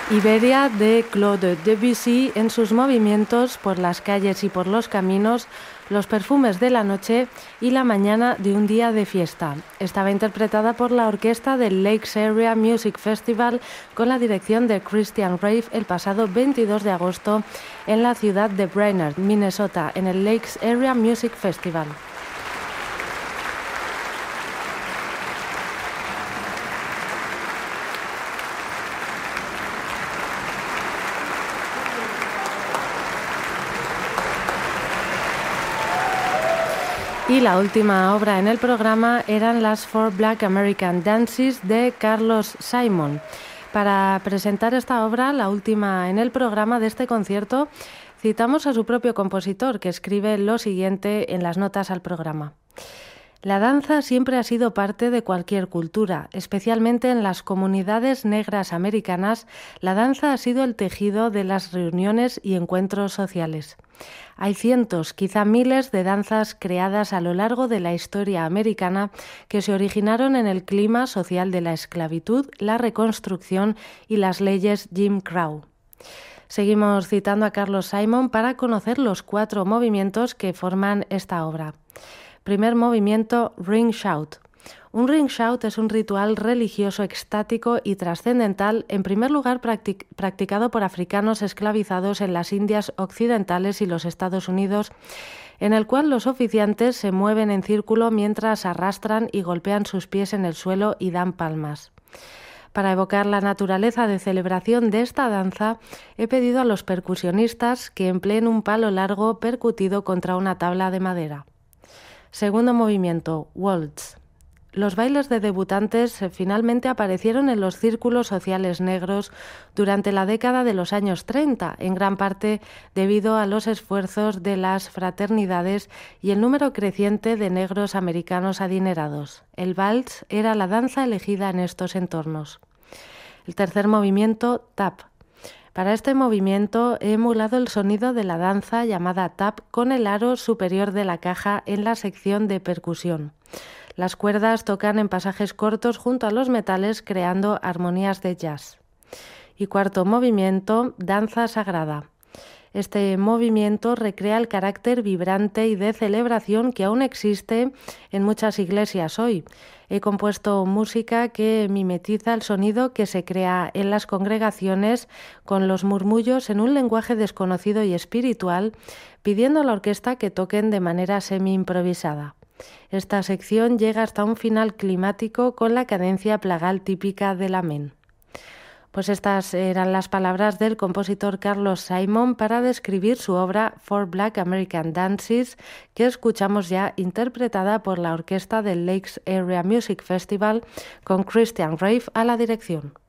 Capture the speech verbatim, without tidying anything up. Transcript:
Iberia de Claude Debussy en sus movimientos por las calles y por los caminos, los perfumes de la noche y la mañana de un día de fiesta. Estaba interpretada por la orquesta del Lakes Area Music Festival con la dirección de Christian Rave el pasado veintidós de agosto en la ciudad de Brainerd, Minnesota, en el Lakes Area Music Festival. Y la última obra en el programa eran las Four Black American Dances de Carlos Simon. Para presentar esta obra, la última en el programa de este concierto, citamos a su propio compositor, que escribe lo siguiente en las notas al programa. La danza siempre ha sido parte de cualquier cultura, especialmente en las comunidades negras americanas. La danza ha sido el tejido de las reuniones y encuentros sociales. Hay cientos, quizá miles de danzas creadas a lo largo de la historia americana que se originaron en el clima social de la esclavitud, la reconstrucción y las leyes Jim Crow. Seguimos citando a Carlos Simon para conocer los cuatro movimientos que forman esta obra. Primer movimiento, Ring Shout. Un ring shout es un ritual religioso extático y trascendental, en primer lugar practic- practicado por africanos esclavizados en las Indias Occidentales y los Estados Unidos, en el cual los oficiantes se mueven en círculo mientras arrastran y golpean sus pies en el suelo y dan palmas. Para evocar la naturaleza de celebración de esta danza, he pedido a los percusionistas que empleen un palo largo percutido contra una tabla de madera. Segundo movimiento, Waltz. Los bailes de debutantes finalmente aparecieron en los círculos sociales negros durante la década de los años treinta, en gran parte debido a los esfuerzos de las fraternidades y el número creciente de negros americanos adinerados. El vals era la danza elegida en estos entornos. El tercer movimiento, Tap. Para este movimiento he emulado el sonido de la danza llamada tap con el aro superior de la caja en la sección de percusión. Las cuerdas tocan en pasajes cortos junto a los metales creando armonías de jazz. Y cuarto movimiento, danza sagrada. Este movimiento recrea el carácter vibrante y de celebración que aún existe en muchas iglesias hoy. He compuesto música que mimetiza el sonido que se crea en las congregaciones con los murmullos en un lenguaje desconocido y espiritual, pidiendo a la orquesta que toquen de manera semi-improvisada. Esta sección llega hasta un final climático con la cadencia plagal típica del amén. Pues estas eran las palabras del compositor Carlos Simon para describir su obra Four Black American Dances, que escuchamos ya interpretada por la orquesta del Lakes Area Music Festival con Christian Rave a la dirección.